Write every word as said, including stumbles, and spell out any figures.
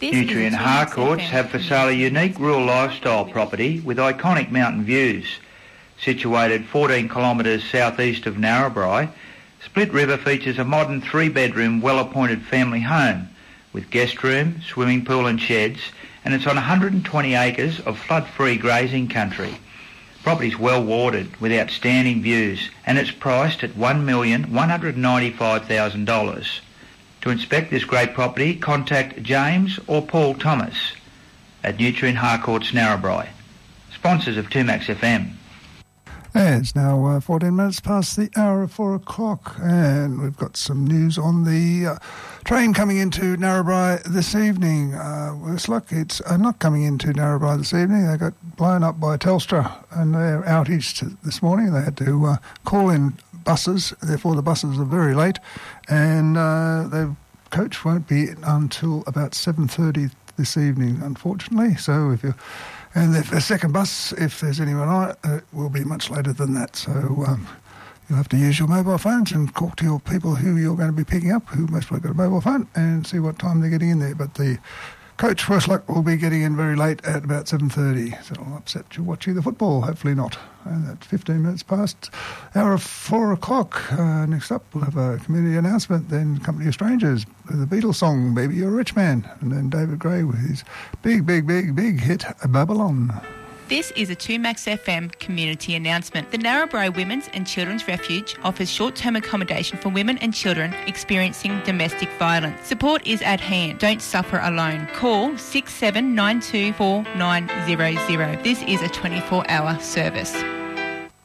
This Nutrient Harcourts have for sale a unique rural lifestyle property with iconic mountain views. Situated fourteen kilometres southeast of Narrabri, Split River features a modern three-bedroom, well-appointed family home with guest room, swimming pool and sheds, and it's on one hundred twenty acres of flood-free grazing country. Property's well warded with outstanding views and it's priced at one million one hundred ninety-five thousand dollars. To inspect this great property, contact James or Paul Thomas at Nutrient Harcourts Narrabri. Sponsors of two Max F M. It's now uh, fourteen minutes past the hour of four o'clock, and we've got some news on the uh, train coming into Narrabri this evening. Uh, it's like it's uh, not coming into Narrabri this evening. They got blown up by Telstra, and they're outage to, this morning. They had to uh, call in buses, therefore the buses are very late, and uh, the coach won't be until about seven thirty this evening, unfortunately. So if you're And the, the second bus, if there's anyone on it, it will be much later than that. So um, you'll have to use your mobile phones and talk to your people who you're going to be picking up, who most likely got a mobile phone, and see what time they're getting in there. But the coach, worst luck, will be getting in very late at about seven thirty. So it'll upset you watching the football, hopefully not. And that's fifteen minutes past hour of four o'clock. Uh, next up, we'll have a community announcement, then Company of Strangers, the Beatles song, Baby You're a Rich Man, and then David Gray with his big, big, big, big hit, Babylon. This is a two Max F M community announcement. The Narrabri Women's and Children's Refuge offers short-term accommodation for women and children experiencing domestic violence. Support is at hand. Don't suffer alone. Call six seven nine two four nine zero zero. This is a twenty-four hour service.